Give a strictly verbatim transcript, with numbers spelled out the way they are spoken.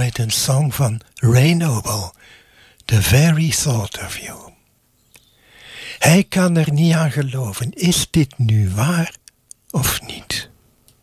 met een song van Ray Noble, The Very Thought of You. Hij kan er niet aan geloven, is dit nu waar of niet?